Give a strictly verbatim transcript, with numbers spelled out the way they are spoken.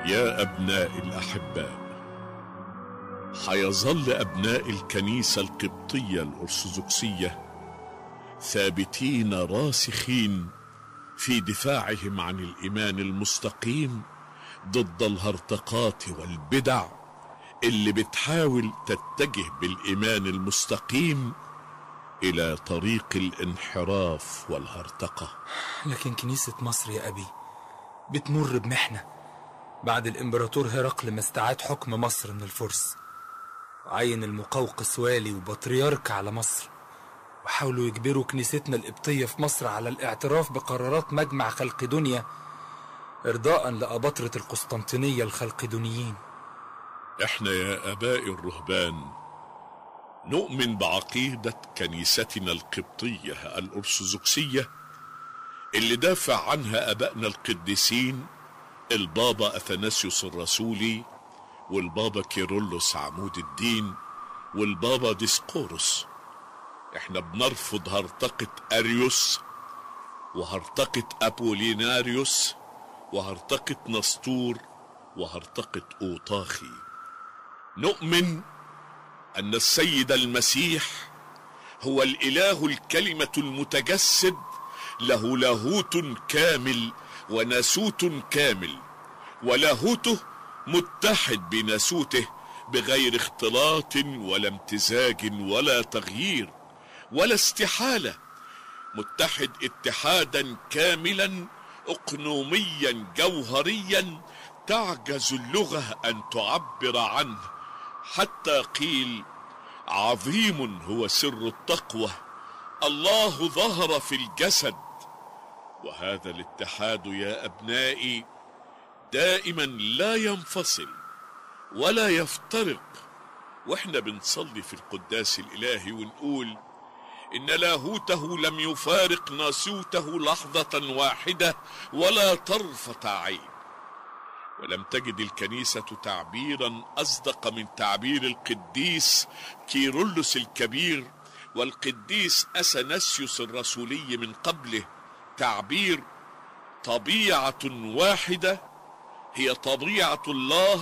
يا أبناء الأحباء، حيظل أبناء الكنيسة القبطية الأرثوذكسية ثابتين راسخين في دفاعهم عن الإيمان المستقيم ضد الهرطقات والبدع اللي بتحاول تتجه بالإيمان المستقيم إلى طريق الانحراف والهرطقة. لكن كنيسة مصر يا أبي بتمر بمحنة بعد الإمبراطور هرقل ما استعاد حكم مصر من الفرس، وعين المقوقس والي وبطريرك على مصر، وحاولوا يجبروا كنيستنا القبطية في مصر على الاعتراف بقرارات مجمع خلقدونيا إرضاء لأباطرة القسطنطينية الخلقدونيين. احنا يا آباء الرهبان نؤمن بعقيدة كنيستنا القبطية الأرثوذكسية اللي دافع عنها آبائنا القديسين البابا أثناسيوس الرسولي والبابا كيرلس عمود الدين والبابا ديسقورس. احنا بنرفض هرطقة أريوس وهرطقة أبوليناريوس وهرطقة نسطور وهرطقة أوطاخي. نؤمن أن السيد المسيح هو الإله الكلمة المتجسد، له لاهوت كامل وناسوت كامل، ولاهوته متحد بناسوته بغير اختلاط ولا امتزاج ولا تغيير ولا استحالة، متحد اتحادا كاملا اقنوميا جوهريا تعجز اللغة ان تعبر عنه، حتى قيل عظيم هو سر التقوى، الله ظهر في الجسد. وهذا الاتحاد يا أبنائي دائما لا ينفصل ولا يفترق. واحنا بنصلي في القداس الإلهي ونقول إن لاهوته لم يفارق ناسوته لحظة واحدة ولا طرفة عين. ولم تجد الكنيسة تعبيرا أصدق من تعبير القديس كيرلس الكبير والقديس أثناسيوس الرسولي من قبله، تعبير طبيعة واحدة هي طبيعة الله